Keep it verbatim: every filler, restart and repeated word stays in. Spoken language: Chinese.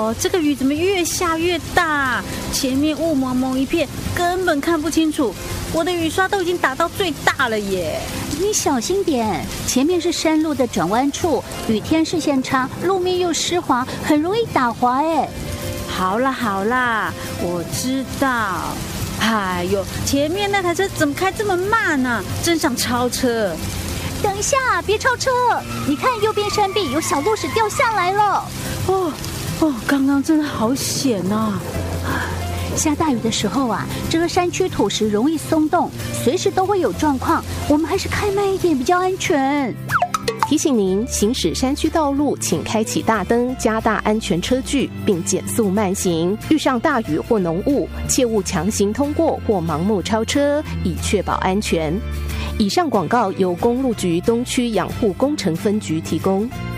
呦，这个雨怎么越下越大？前面雾蒙蒙一片，根本看不清楚。我的雨刷都已经打到最大了耶！ 你小心点，前面是山路的转弯处，雨天视线差，路面又湿滑，很容易打滑哎。 好啦好啦，我知道。哎呦，前面那台车怎么开这么慢呢、啊？真想超车！ 等一下，别超车！你看右边山壁有小路石掉下来了。 哦哦，刚刚真的好险呐、啊！ 下大雨的时候啊，这个山区土石容易松动，随时都会有状况，我们还是开慢一点比较安全。 提醒您，行驶山区道路，请开启大灯，加大安全车距，并减速慢行。遇上大雨或浓雾，切勿强行通过或盲目超车，以确保安全。以上广告由公路局东区养护工程分局提供。